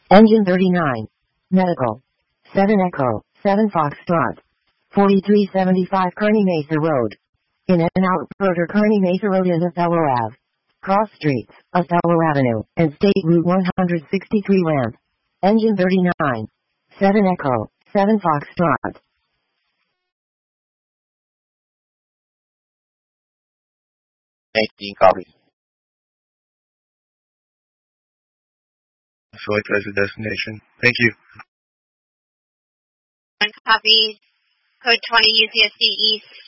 Engine 39. Medical. 7 Echo, 7 Foxtrot. 4375 Kearny Mesa Road. In and out further Kearny Mesa Road and Othello Ave. Cross streets, Othello Avenue, and State Route 163 ramp. Engine 39. 7 Echo, 7 Foxtrot. 18 copies. Select as a destination. Thank you. 1 copy. Code 20 UCSD East.